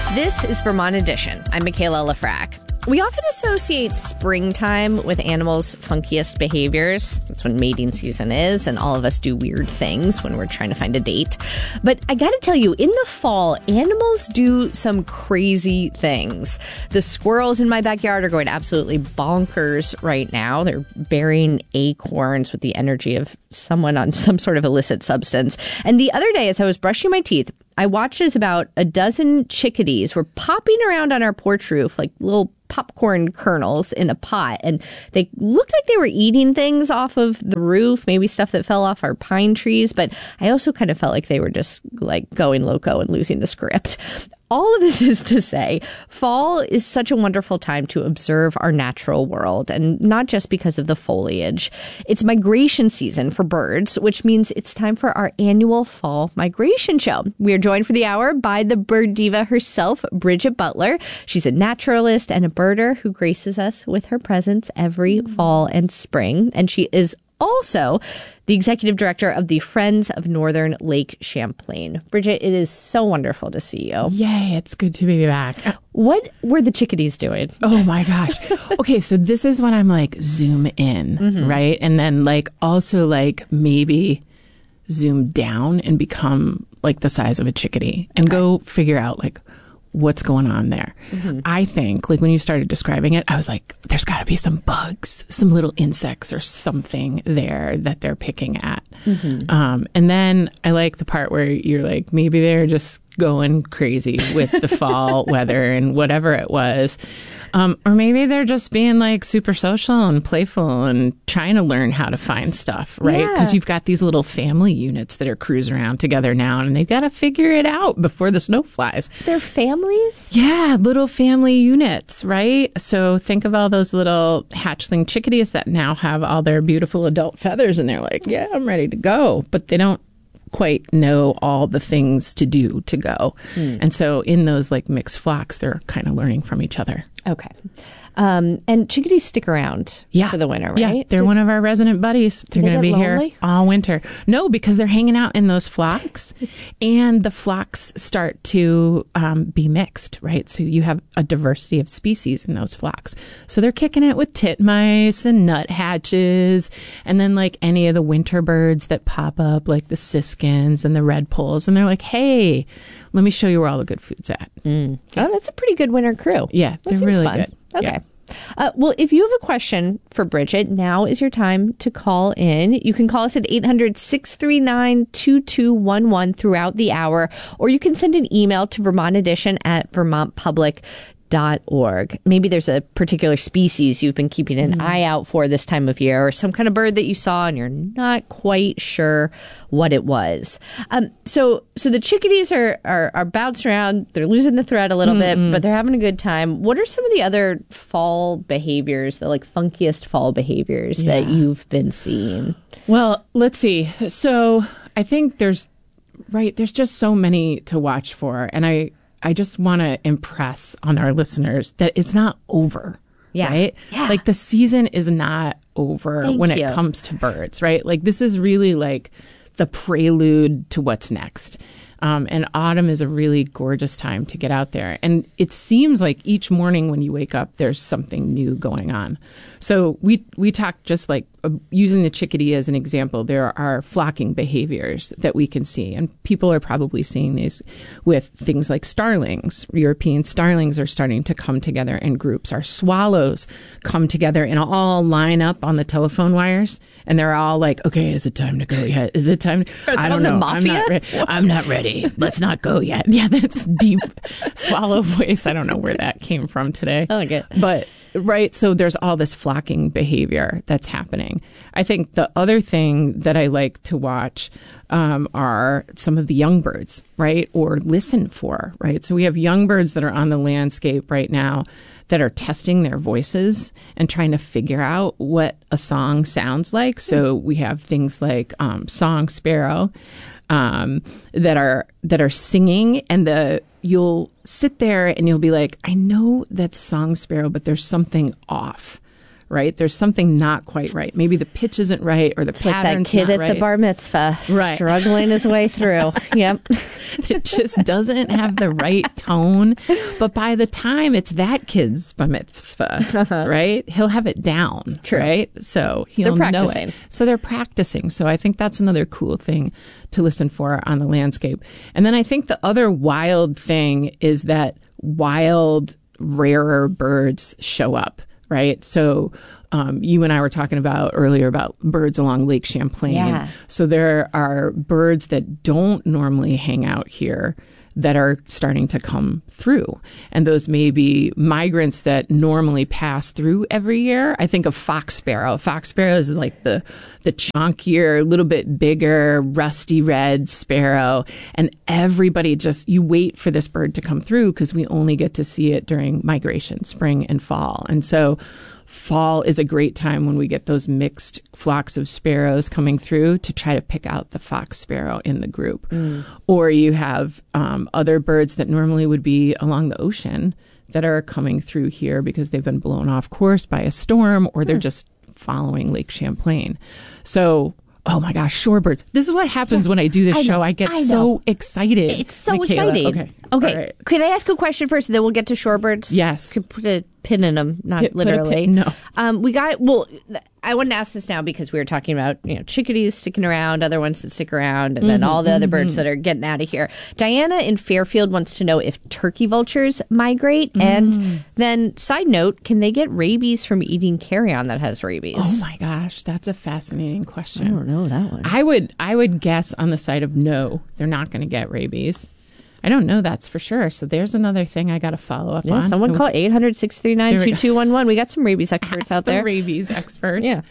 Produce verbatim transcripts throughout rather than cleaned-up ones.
This is Vermont Edition. I'm Michaela Lafrac. We often associate springtime with animals' funkiest behaviors. That's when mating season is, and all of us do weird things when we're trying to find a date. But I gotta tell you, in the fall, animals do some crazy things. The squirrels in my backyard are going absolutely bonkers right now. They're burying acorns with the energy of someone on some sort of illicit substance. And the other day, as I was brushing my teeth, I watched as about a dozen chickadees were popping around on our porch roof like little popcorn kernels in a pot. And they looked like they were eating things off of the roof, maybe stuff that fell off our pine trees. But I also kind of felt like they were just like going loco and losing the script. All of this is to say, fall is such a wonderful time to observe our natural world, and not just because of the foliage. It's migration season for birds, which means it's time for our annual fall migration show. We are joined for the hour by the bird diva herself, Bridget Butler. She's a naturalist and a birder who graces us with her presence every fall and spring, and she is also the executive director of the Friends of Northern Lake Champlain. Bridget, it is so wonderful to see you. Yay, it's good to be back. What were the chickadees doing? Oh my gosh. Okay, so this is when I'm like zoom in, mm-hmm. right? And then like also like maybe zoom down and become like the size of a chickadee and okay. go figure out like what's going on there. Mm-hmm. I think, like, when you started describing it, I was like, there's got to be some bugs, some little insects or something there that they're picking at. Mm-hmm. Um, and then I like the part where you're like, maybe they're just going crazy with the fall weather and whatever it was. Um, or maybe they're just being like super social and playful and trying to learn how to find stuff, right? Because yeah. you've got these little family units that are cruising around together now, and they've got to figure it out before the snow flies. They're families? Yeah, little family units, right? So think of all those little hatchling chickadees that now have all their beautiful adult feathers, and they're like, yeah, I'm ready to go. But they don't quite know all the things to do to go. Mm. And so in those like mixed flocks, they're kind of learning from each other. Okay. Um, and chickadees stick around yeah. for the winter, right? Yeah, they're Did, one of our resident buddies. They're going to be lonely? here all winter. No, because they're hanging out in those flocks, and the flocks start to um, be mixed, right? So you have a diversity of species in those flocks. So they're kicking it with titmice and nuthatches, and then like any of the winter birds that pop up, like the siskins and the redpolls, and they're like, hey, let me show you where all the good food's at. Mm. Oh, that's a pretty good winter crew. Yeah, they're really fun. good. Okay. Yeah. Uh, well, if you have a question for Bridget, now is your time to call in. You can call us at eight hundred, six three nine, two two one one throughout the hour, or you can send an email to Vermont Edition at vermont public dot org. Maybe there's a particular species you've been keeping an mm. eye out for this time of year, or some kind of bird that you saw and you're not quite sure what it was. Um, so so the chickadees are, are, are bouncing around. They're losing the thread a little Mm-mm. bit, but they're having a good time. What are some of the other fall behaviors, the like funkiest fall behaviors yeah. that you've been seeing? Well, let's see. So I think there's, right, there's just so many to watch for. And I I just want to impress on our listeners that it's not over, yeah. right? Yeah. Like the season is not over Thank when you. it comes to birds, right? Like this is really like the prelude to what's next. Um, and autumn is a really gorgeous time to get out there. And it seems like each morning when you wake up, there's something new going on. So we we talked just like uh, using the chickadee as an example. There are flocking behaviors that we can see. And people are probably seeing these with things like starlings. European starlings are starting to come together in groups. Our swallows come together and all line up on the telephone wires. And they're all like, okay, is it time to go yet? Is it time? To- I don't know. Mafia? I'm not, re- I'm not ready. Let's not go yet. Yeah, that's deep swallow voice. I don't know where that came from today. I like it. But, right, so there's all this flocking behavior that's happening. I think the other thing that I like to watch um, are some of the young birds, right, or listen for, right? So we have young birds that are on the landscape right now that are testing their voices and trying to figure out what a song sounds like. So we have things like um, song sparrow, Um, that are that are singing, and the you'll sit there and you'll be like, I know that's song sparrow, but there's something off, right? There's something not quite right. Maybe the pitch isn't right or the It's like that pattern's kid not at right. the bar mitzvah, Right. struggling his way through. Yep. It just doesn't have the right tone. But by the time it's that kid's bar mitzvah, right, he'll have it down, True. right? So he'll they're know practicing. it. So they're practicing. So I think that's another cool thing to listen for on the landscape. And then I think the other wild thing is that wild, rarer birds show up, right? So um, you and I were talking about earlier about birds along Lake Champlain. Yeah. So there are birds that don't normally hang out here that are starting to come through. And those may be migrants that normally pass through every year. I think of fox sparrow. Fox sparrow is like the the chunkier, a little bit bigger, rusty red sparrow. And everybody just, you wait for this bird to come through because we only get to see it during migration, spring and fall. And so fall is a great time when we get those mixed flocks of sparrows coming through to try to pick out the fox sparrow in the group. Mm. Or you have um, other birds that normally would be along the ocean that are coming through here because they've been blown off course by a storm or they're hmm. just following Lake Champlain. So, oh my gosh, shorebirds. This is what happens yeah, when I do this I show. I get I so excited. It's so Michaela. exciting. Okay. Okay. Right. Could I ask a question first and then we'll get to shorebirds? Yes. Could put a pin in them, not Put, literally. Put a pin, no. Um, we got, well, I wanted to ask this now because we were talking about, you know, chickadees sticking around, other ones that stick around, and then mm-hmm, all the other mm-hmm. birds that are getting out of here. Diana in Fairfield wants to know if turkey vultures migrate. Mm. And then, side note, can they get rabies from eating carrion that has rabies? Oh my gosh, that's a fascinating question. I don't know that one. I would, I would guess on the side of no, they're not going to get rabies. I don't know that's for sure. So there's another thing I got to follow up yeah, on. Someone call eight hundred, six three nine, two two one one. We got some rabies experts Ask out there. The rabies experts. Yeah.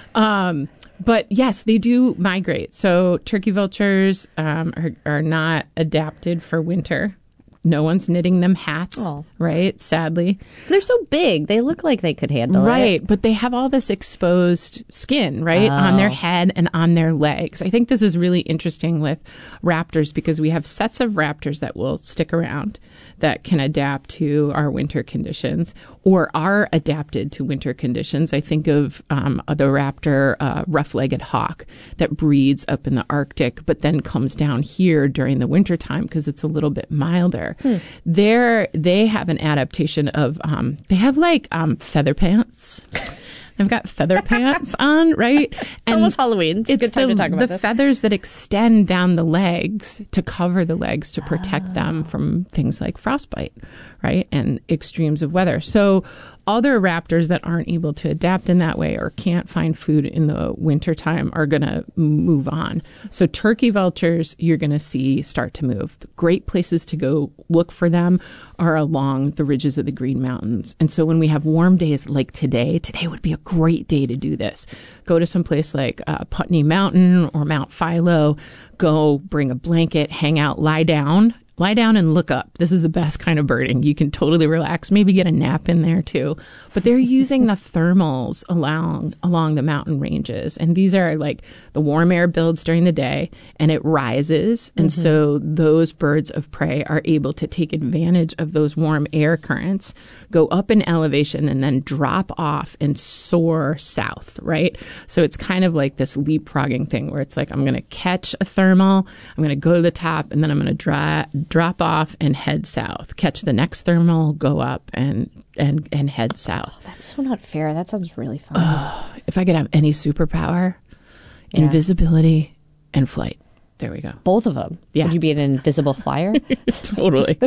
Um, but yes, they do migrate. So turkey vultures um, are, are not adapted for winter. No one's knitting them hats, oh. right? Sadly. They're so big. They look like they could handle right, it. Right, but they have all this exposed skin, right, oh. on their head and on their legs. I think this is really interesting with raptors because we have sets of raptors that will stick around that can adapt to our winter conditions or are adapted to winter conditions. I think of um, the raptor uh, rough-legged hawk that breeds up in the Arctic but then comes down here during the wintertime because it's a little bit milder. Hmm. They're, they have an adaptation of, um, they have like um, feather pants. They've got feather pants on, right? It's and almost Halloween. It's, it's a good time the, to talk about the this. feathers that extend down the legs to cover the legs to protect oh. them from things like frostbite, right? And extremes of weather. So other raptors that aren't able to adapt in that way or can't find food in the wintertime are going to move on. So turkey vultures, you're going to see start to move. The great places to go look for them are along the ridges of the Green Mountains. And so when we have warm days like today, today would be a great day to do this. Go to some place like uh, Putney Mountain or Mount Philo. Go bring a blanket, hang out, lie down. Lie down and look up. This is the best kind of birding. You can totally relax, maybe get a nap in there too. But they're using the thermals along along the mountain ranges. And these are like the warm air builds during the day and it rises. And mm-hmm. so those birds of prey are able to take advantage of those warm air currents, go up in elevation and then drop off and soar south, right? So it's kind of like this leapfrogging thing where it's like, I'm going to catch a thermal, I'm going to go to the top, and then I'm going to dry drop off and head south, catch the next thermal, go up and and and head south. Oh, that's so not fair. That sounds really fun. Oh, if I could have any superpower, yeah. invisibility and flight. There we go. Both of them. Yeah. Would you be an invisible flyer? Totally.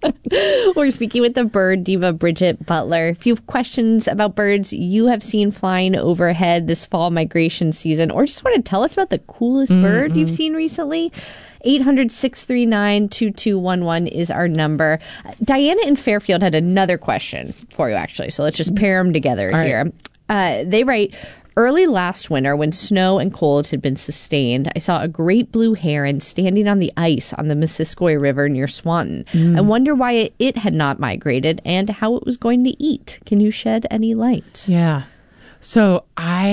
We're speaking with the bird diva, Bridget Butler. If you have questions about birds you have seen flying overhead this fall migration season, or just want to tell us about the coolest mm-hmm. bird you've seen recently, eight hundred, six three nine, two two one one is our number. Diana in Fairfield had another question for you, actually. So let's just pair them together All here. Right. Uh, they write, early last winter, when snow and cold had been sustained, I saw a great blue heron standing on the ice on the Missisquoi River near Swanton. Mm. I wonder why it, it had not migrated and how it was going to eat. Can you shed any light? Yeah. So I...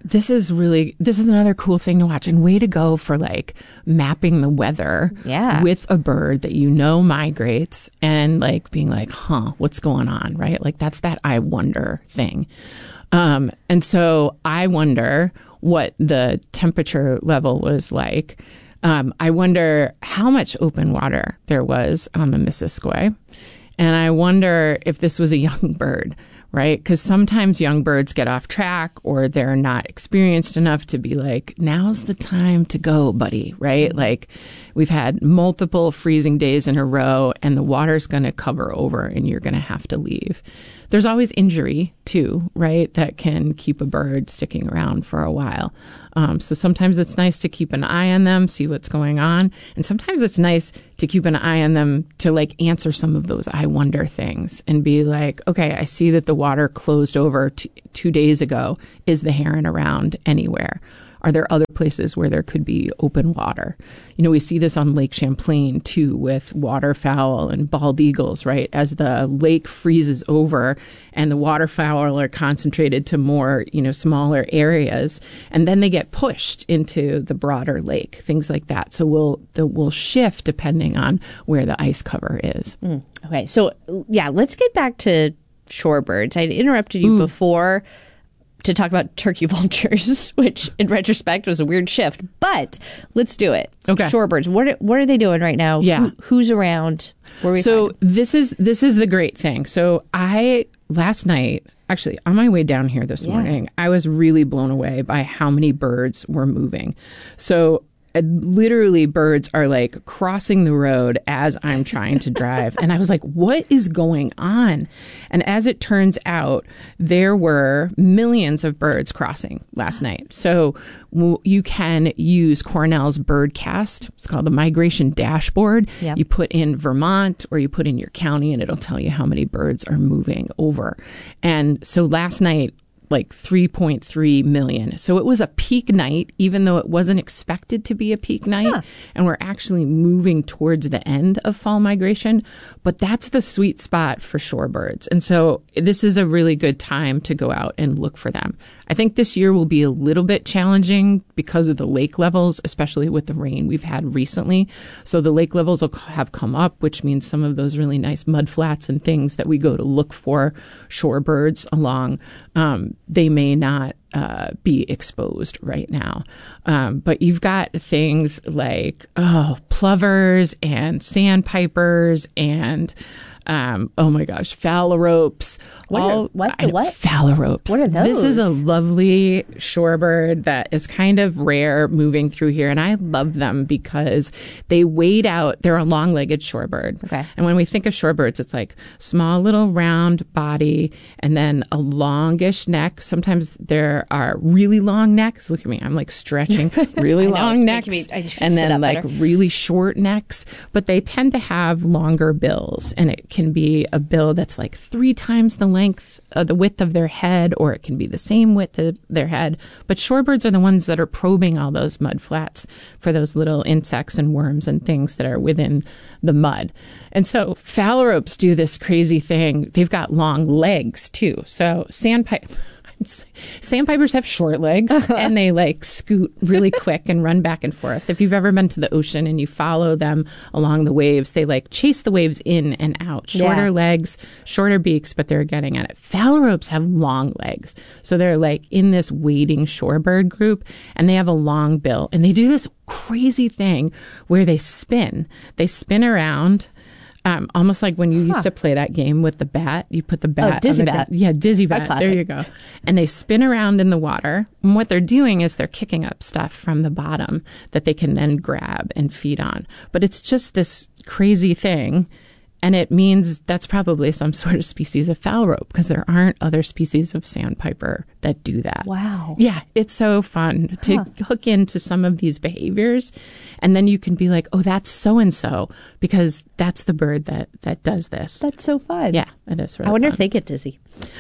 this is really, this is another cool thing to watch, and way to go for like mapping the weather yeah. with a bird that you know migrates and like being like, huh, what's going on, right? Like that's that I wonder thing. Um, and so I wonder what the temperature level was like. Um, I wonder how much open water there was on the Missisquoi. And I wonder if this was a young bird, right? Because sometimes young birds get off track or they're not experienced enough to be like, now's the time to go, buddy, right? Like we've had multiple freezing days in a row and the water's going to cover over and you're going to have to leave. There's always injury too, right? That can keep a bird sticking around for a while. Um, so sometimes it's nice to keep an eye on them, see what's going on. And sometimes it's nice to keep an eye on them to like answer some of those I wonder things and be like, okay, I see that the water closed over t- two days ago. Is the heron around anywhere? Are there other places where there could be open water? You know, we see this on Lake Champlain too with waterfowl and bald eagles, right? As the lake freezes over and the waterfowl are concentrated to more, you know, smaller areas, and then they get pushed into the broader lake, things like that. So we'll the, we'll shift depending on where the ice cover is. Mm, okay, so yeah, let's get back to shorebirds. I interrupted you Ooh. before to talk about turkey vultures, which in retrospect was a weird shift, but let's do it. Okay. Shorebirds. What are, what are they doing right now? Yeah. Who, who's around? Where are we so finding? this is this is the great thing. So I last night, actually on my way down here this yeah. morning, I was really blown away by how many birds were moving. So uh, literally birds are like crossing the road as I'm trying to drive. And I was like, what is going on? And as it turns out, there were millions of birds crossing last night. So w- you can use Cornell's Birdcast. It's called the Migration Dashboard. Yep. You put in Vermont or you put in your county and it'll tell you how many birds are moving over. And so last night, like three point three million. So it was a peak night, even though it wasn't expected to be a peak night. Huh. And we're actually moving towards the end of fall migration. But that's the sweet spot for shorebirds. And so this is a really good time to go out and look for them. I think this year will be a little bit challenging because of the lake levels, especially with the rain we've had recently. So the lake levels will have come up, which means some of those really nice mud flats and things that we go to look for shorebirds along, um, they may not uh, be exposed right now. Um, but you've got things like, oh, plovers and sandpipers and Um, oh my gosh, phalaropes. What? All, are, what? I, what? Phalaropes. What are those? This is a lovely shorebird that is kind of rare moving through here. And I love them because they wade out. They're a long-legged shorebird. Okay. And when we think of shorebirds, it's like small little round body and then a longish neck. Sometimes there are really long necks. Look at me. I'm like stretching really know, long necks. Me, and then like better. really short necks. But they tend to have longer bills. And it can be a bill that's like three times the length of the width of their head, or it can be the same width of their head. But shorebirds are the ones that are probing all those mud flats for those little insects and worms and things that are within the mud. And so phalaropes do this crazy thing. They've got long legs too. So sandpiper. Sandpipers have short legs and they like scoot really quick and run back and forth. If you've ever been to the ocean and you follow them along the waves, they like chase the waves in and out. Shorter yeah. legs, shorter beaks, but they're getting at it. Phalaropes have long legs. So they're like in this wading shorebird group and they have a long bill. And they do this crazy thing where they spin. They spin around. Um, almost like when you huh. used to play that game with the bat. You put the bat. Oh, dizzy on the bat. Gr- yeah, dizzy bat. There you go. And they spin around in the water. And what they're doing is they're kicking up stuff from the bottom that they can then grab and feed on. But it's just this crazy thing. And it means that's probably some sort of species of phalarope because there aren't other species of sandpiper that do that. Wow. Yeah, it's so fun to huh. hook into some of these behaviors. And then you can be like, oh, that's so-and-so because that's the bird that, that does this. That's so fun. Yeah, it is really I wonder fun. if they get dizzy.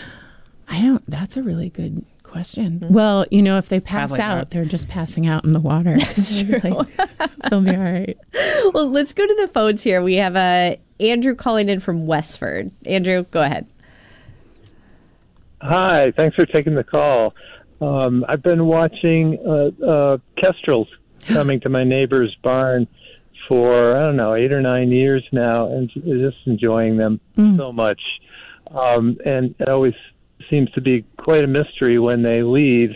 I don't, that's a really good question. Mm-hmm. Well, you know, if they pass Probably out, not. They're just passing out in the water. That's true. Like, they'll be all right. Well, let's go to the phones here. We have uh, Andrew calling in from Westford. Andrew, go ahead. Hi, thanks for taking the call. Um, I've been watching uh, uh, kestrels coming to my neighbor's barn for, I don't know, eight or nine years now, and just enjoying them mm. so much. Um, and it always seems to be quite a mystery when they leave.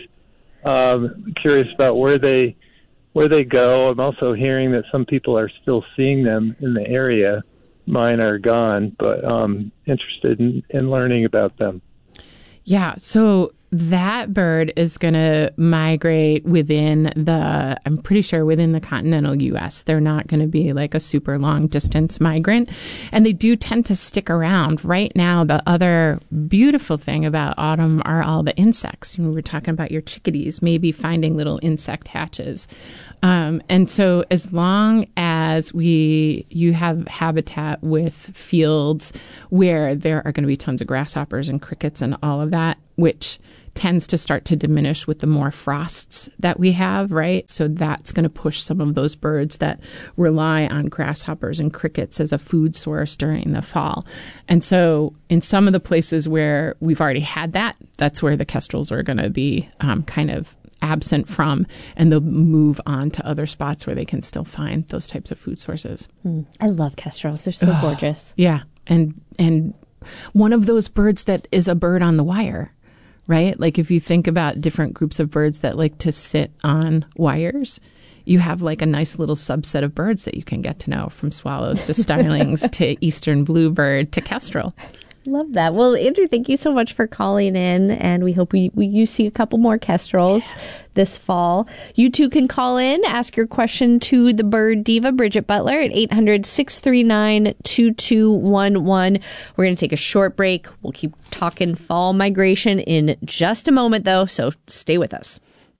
Um, curious about where they where they go. I'm also hearing that some people are still seeing them in the area. Mine are gone, but um, interested in, in learning about them. Yeah, so that bird is going to migrate within the, I'm pretty sure within the continental U S. They're not going to be like a super long distance migrant. And they do tend to stick around. Right now, the other beautiful thing about autumn are all the insects. You know, we were talking about your chickadees, maybe finding little insect hatches. Um, and so as long as we, you have habitat with fields where there are going to be tons of grasshoppers and crickets and all of that, which tends to start to diminish with the more frosts that we have, right? So that's going to push some of those birds that rely on grasshoppers and crickets as a food source during the fall. And so in some of the places where we've already had that, that's where the kestrels are going to be um, kind of absent from, and they'll move on to other spots where they can still find those types of food sources. Mm, I love kestrels. They're so oh, gorgeous. Yeah. And, and one of those birds that is a bird on the wire, right? Like if you think about different groups of birds that like to sit on wires, you have like a nice little subset of birds that you can get to know, from swallows to starlings to eastern bluebird to kestrel. Love that. Well, Andrew, thank you so much for calling in, and we hope we, we you see a couple more kestrels yeah. this fall. You too can call in, ask your question to the bird diva, Bridget Butler, at eight hundred, six three nine, two two one one. We're going to take a short break. We'll keep talking fall migration in just a moment, though, so stay with us.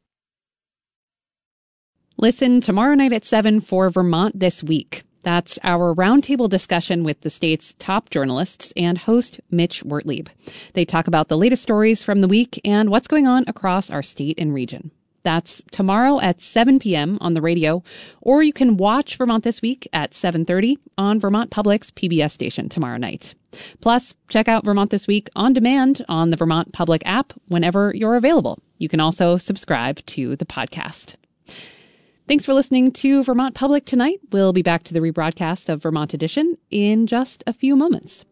Listen tomorrow night at seven for Vermont This Week. That's our roundtable discussion with the state's top journalists and host Mitch Wertlieb. They talk about the latest stories from the week and what's going on across our state and region. That's tomorrow at seven p.m. on the radio, or you can watch Vermont This Week at seven thirty on Vermont Public's P B S station tomorrow night. Plus, check out Vermont This Week on demand on the Vermont Public app whenever you're available. You can also subscribe to the podcast. Thanks for listening to Vermont Public tonight. We'll be back to the rebroadcast of Vermont Edition in just a few moments.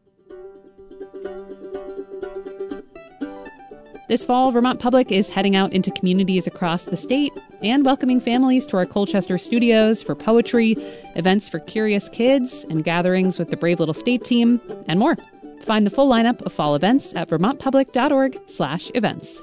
This fall, Vermont Public is heading out into communities across the state and welcoming families to our Colchester studios for poetry, events for curious kids, and gatherings with the Brave Little State team, and more. Find the full lineup of fall events at vermontpublic.org slash events.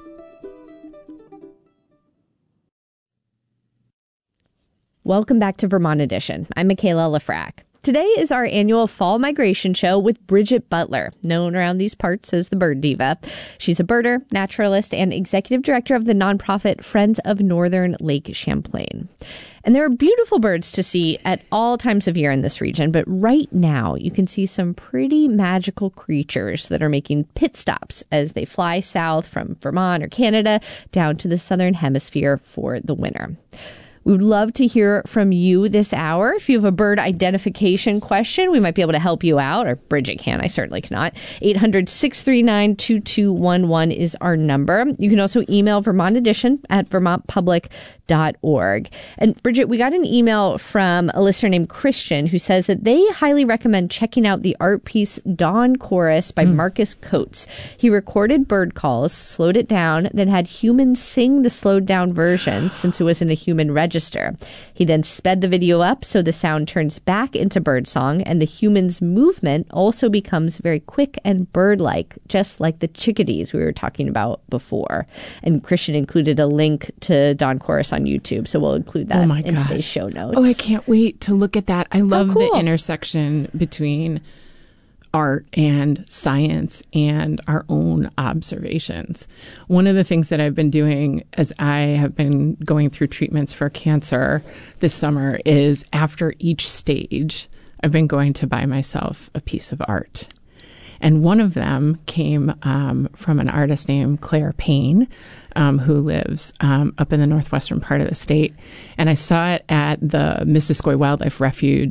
Welcome back to Vermont Edition. I'm Michaela Lafrac. Today is our annual fall migration show with Bridget Butler, known around these parts as the Bird Diva. She's a birder, naturalist, and executive director of the nonprofit Friends of Northern Lake Champlain. And there are beautiful birds to see at all times of year in this region, but right now you can see some pretty magical creatures that are making pit stops as they fly south from Vermont or Canada down to the southern hemisphere for the winter. We would love to hear from you this hour. If you have a bird identification question, we might be able to help you out, or Bridget can. I certainly cannot. eight hundred, six three nine, two two one one is our number. You can also email Vermont Edition at vermont public dot org. And Bridget, we got an email from a listener named Christian who says that they highly recommend checking out the art piece Dawn Chorus by mm. Marcus Coates. He recorded bird calls, slowed it down, then had humans sing the slowed down version since it was in a human register. He then sped the video up so the sound turns back into birdsong, and the human's movement also becomes very quick and bird-like, just like the chickadees we were talking about before. And Christian included a link to Dawn Chorus on YouTube, so we'll include that oh my in gosh. today's show notes. Oh, I can't wait to look at that. I love oh, cool. the intersection between art and science and our own observations. One of the things that I've been doing as I have been going through treatments for cancer this summer is after each stage, I've been going to buy myself a piece of art. And one of them came um, from an artist named Claire Payne, um, who lives um, up in the northwestern part of the state. And I saw it at the Missisquoi Wildlife Refuge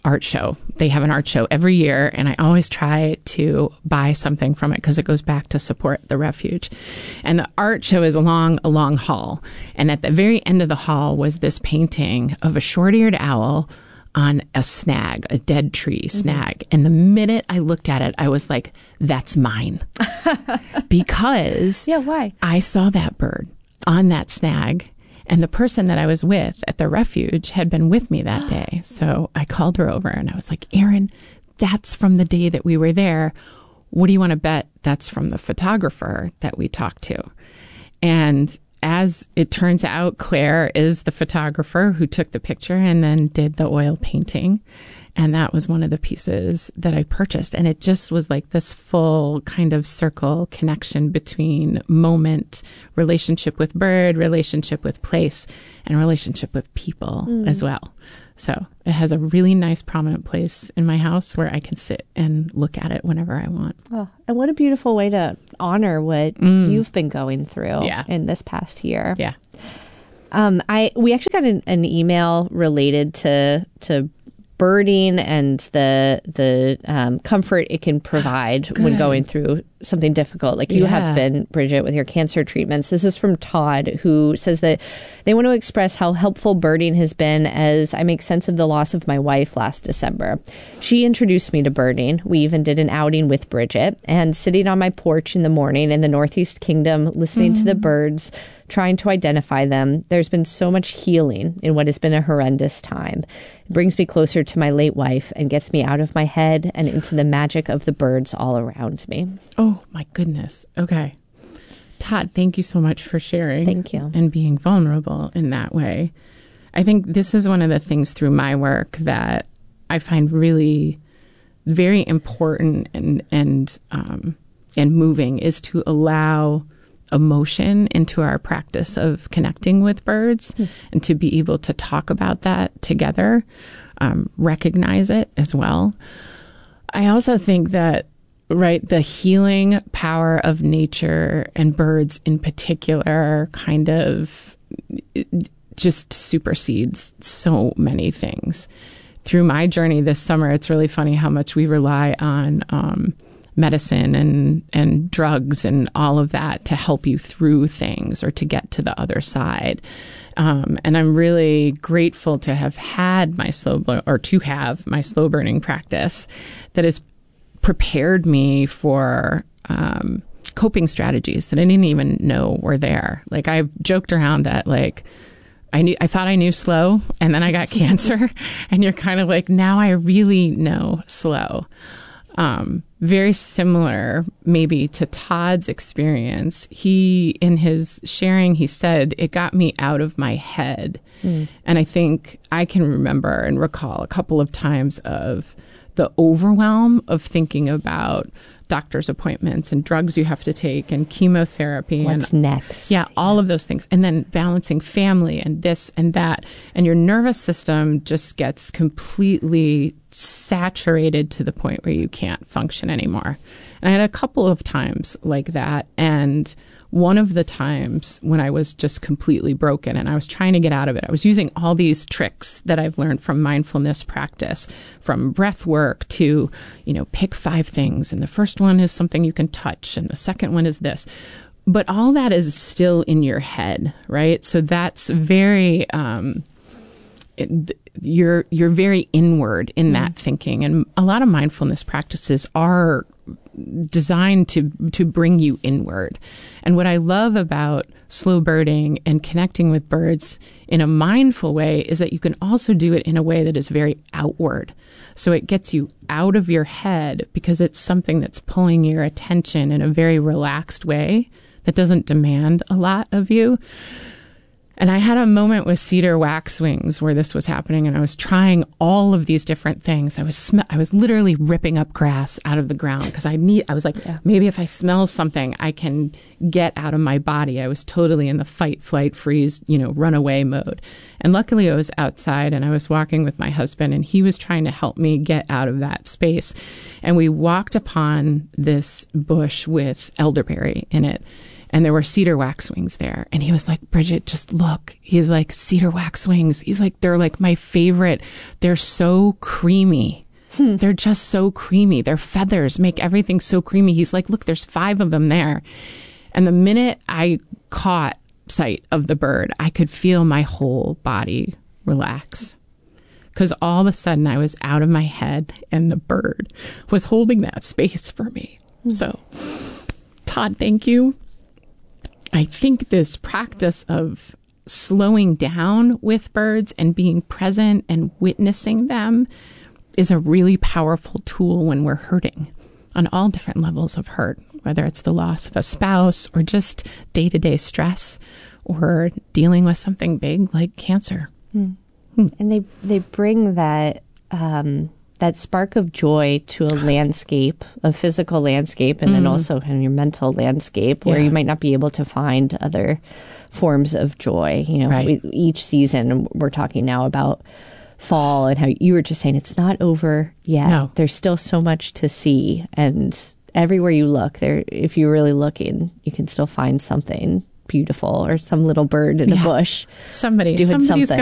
art show. They have an art show every year, and I always try to buy something from it because it goes back to support the refuge. And the art show is along a long hall. And at the very end of the hall was this painting of a short-eared owl on a snag, a dead tree snag. Mm-hmm. And the minute I looked at it, I was like, that's mine. Because yeah, why? I saw that bird on that snag. And the person that I was with at the refuge had been with me that day. So I called her over and I was like, Erin, that's from the day that we were there. What do you want to bet that's from the photographer that we talked to? And as it turns out, Claire is the photographer who took the picture and then did the oil painting. And that was one of the pieces that I purchased. And it just was like this full kind of circle connection between moment, relationship with bird, relationship with place, and relationship with people mm. as well. So it has a really nice prominent place in my house where I can sit and look at it whenever I want. Oh, and what a beautiful way to honor what mm. you've been going through yeah. in this past year. Yeah. Um, I we actually got an, an email related to to birding and the the um, comfort it can provide Good. when going through something difficult, like you yeah. have been, Bridget, with your cancer treatments. This is from Todd, who says that they want to express how helpful birding has been as I make sense of the loss of my wife last December. She introduced me to birding. We even did an outing with Bridget, and sitting on my porch in the morning in the Northeast Kingdom, listening mm-hmm. to the birds, trying to identify them, there's been so much healing in what has been a horrendous time. It brings me closer to my late wife and gets me out of my head and into the magic of the birds all around me. Oh, my goodness. Okay. Todd, thank you so much for sharing. Thank you. And being vulnerable in that way. I think this is one of the things through my work that I find really very important and and um, and moving is to allow emotion into our practice of connecting with birds mm. and to be able to talk about that together, um, recognize it as well. I also think that, right, the healing power of nature and birds in particular kind of just supersedes so many things. Through my journey this summer, it's really funny how much we rely on um, medicine and, and drugs and all of that to help you through things or to get to the other side. Um, and I'm really grateful to have had my slow, or to have my slow burning practice that has prepared me for um, coping strategies that I didn't even know were there. Like, I joked around that, like, I knew, I thought I knew slow, and then I got cancer, and you're kind of like, now I really know slow. Um, very similar maybe to Todd's experience. He, in his sharing, he said, it got me out of my head. Mm. And I think I can remember and recall a couple of times of the overwhelm of thinking about doctor's appointments and drugs you have to take and chemotherapy. What's and next? Yeah, all of those things. And then balancing family and this and that. And your nervous system just gets completely saturated to the point where you can't function anymore. And I had a couple of times like that. And one of the times when I was just completely broken and I was trying to get out of it, I was using all these tricks that I've learned from mindfulness practice, from breath work to, you know, pick five things. And the first one is something you can touch. And the second one is this. But all that is still in your head, right? So that's very, um, it, you're, you're very inward in that thinking. And a lot of mindfulness practices are designed to to bring you inward. And what I love about slow birding and connecting with birds in a mindful way is that you can also do it in a way that is very outward. So it gets you out of your head because it's something that's pulling your attention in a very relaxed way that doesn't demand a lot of you. And I had a moment with cedar waxwings where this was happening, and I was trying all of these different things. I was sm- I was literally ripping up grass out of the ground because I need. I was like, yeah. maybe if I smell something, I can get out of my body. I was totally in the fight, flight, freeze, you know, runaway mode. And luckily, I was outside, and I was walking with my husband, and he was trying to help me get out of that space. And we walked upon this bush with elderberry in it. And there were cedar waxwings there. And he was like, Bridget, just look. He's like, cedar waxwings. He's like, they're like my favorite. They're so creamy. Hmm. They're just so creamy. Their feathers make everything so creamy. He's like, look, there's five of them there. And the minute I caught sight of the bird, I could feel my whole body relax. Because all of a sudden I was out of my head and the bird was holding that space for me. Hmm. So, Todd, thank you. I think this practice of slowing down with birds and being present and witnessing them is a really powerful tool when we're hurting on all different levels of hurt, whether it's the loss of a spouse or just day-to-day stress or dealing with something big like cancer. Hmm. Hmm. And they, they bring that... Um that spark of joy to a landscape, a physical landscape, and mm. then also kind of your mental landscape where yeah. you might not be able to find other forms of joy. You know, right. we, each season, we're talking now about fall and how you were just saying it's not over yet. No. There's still so much to see. And everywhere you look, there, if you're really looking, you can still find something beautiful or some little bird in yeah. a bush Somebody, doing somebody's something.